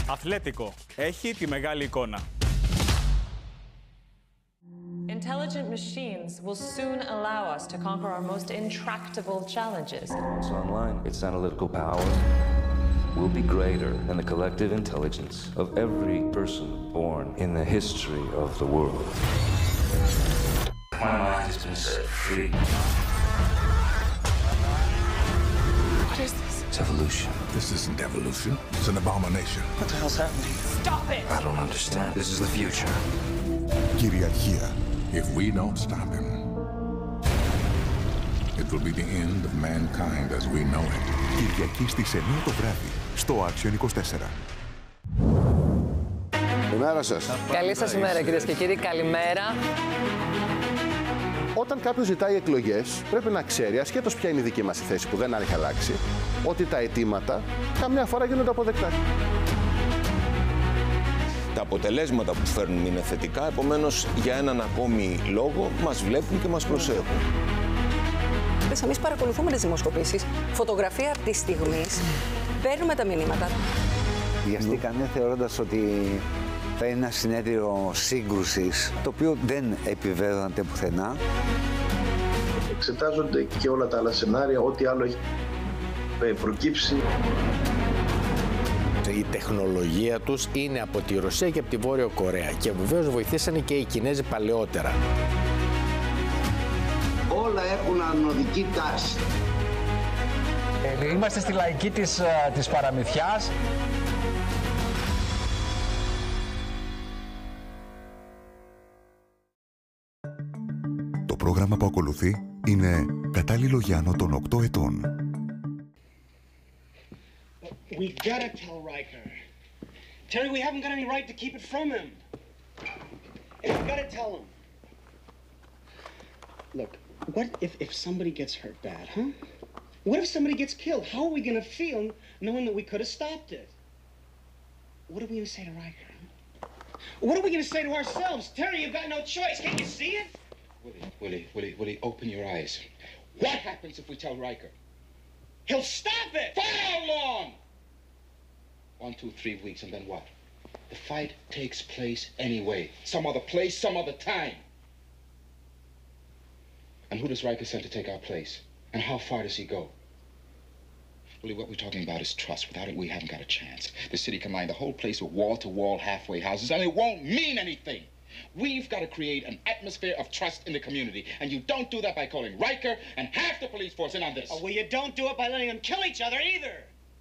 Αθλέτικο. Έχει τη μεγάλη εικόνα. Intelligent machines will soon allow us to conquer our most intractable challenges. Once online, its analytical power will be greater than the collective intelligence of every person born in the history of the world. My mind has been set free. What is this? It's evolution. This isn't evolution. It's an abomination. What the hell's happening? Stop it! I don't understand. This is the future. Κυριαρχία. If we don't stop him, it will be the end of mankind as we know it. Κυριακή στις 9 το βράδυ, στο Action 24. Καλημέρα σας. Καλή σας ημέρα, κυρίες και κύριοι. Καλημέρα. Όταν κάποιος ζητάει εκλογές, πρέπει να ξέρει, ασχέτως ποια είναι η δική μας θέση που δεν έχει αλλάξει, ότι τα αιτήματα καμιά φορά γίνονται αποδεκτά. Τα αποτελέσματα που φέρνουν είναι θετικά, επομένως για έναν ακόμη λόγο μας βλέπουν και μας προσέχουν. Εμείς παρακολουθούμε τις δημοσκοπήσεις, φωτογραφία της στιγμής, παίρνουμε τα μηνύματα. Βιαστήκανε θεωρώντας ότι θα είναι ένα συνέδριο σύγκρουσης, το οποίο δεν επιβεβαιώνεται πουθενά. Εξετάζονται και όλα τα άλλα σενάρια, ό,τι άλλο έχει προκύψει. Η τεχνολογία τους είναι από τη Ρωσία και από τη Βόρειο Κορέα και βεβαίως βοηθήσανε και οι Κινέζοι παλαιότερα. Όλα έχουν ανωδική τάση. Είμαστε στη λαϊκή της παραμυθιάς. Το πρόγραμμα που ακολουθεί είναι κατάλληλο για άνω των 8 ετών. We gotta tell Riker. Terry, we haven't got any right to keep it from him. And we gotta tell him. Look, what if somebody gets hurt bad, huh? What if somebody gets killed? How are we gonna feel knowing that we could have stopped it? What are we gonna say to Riker? What are we gonna say to ourselves? Terry, you've got no choice. Can't you see it? Willie, open your eyes. What happens if we tell Riker? He'll stop it! For how long? 1, 2, 3 weeks, and then what? The fight takes place anyway. Some other place, some other time. And who does Riker send to take our place? And how far does he go? Willie, what we're talking about is trust. Without it, we haven't got a chance. The city can line the whole place with wall-to-wall halfway houses, and it won't mean anything. We've got to create an atmosphere of trust in the community, and you don't do that by calling Riker and half the police force in on this. Oh, well, you don't do it by letting them kill each other either.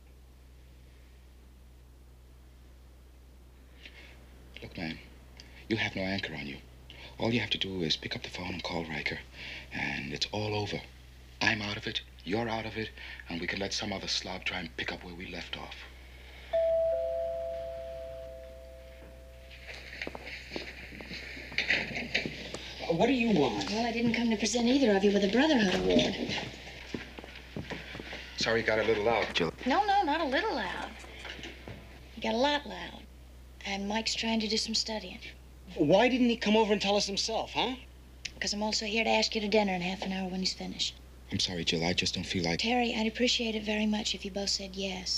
Look, man, you have no anchor on you. All you have to do is pick up the phone and call Riker, and it's all over. I'm out of it, you're out of it, and we can let some other slob try and pick up where we left off. What do you want? Well, I didn't come to present either of you with a Brotherhood Award. Sorry, got a little loud, Jill. No, not a little loud. You got a lot loud. And Mike's trying to do some studying. Why didn't he come over and tell us himself, huh? Because I'm also here to ask you to dinner in half an hour when he's finished. I'm sorry, Jill, I just don't feel like... Terry, I'd appreciate it very much if you both said yes.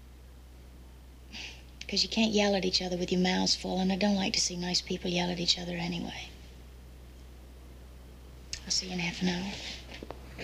Because you can't yell at each other with your mouths full, and I don't like to see nice people yell at each other anyway. I'll see you in half an hour.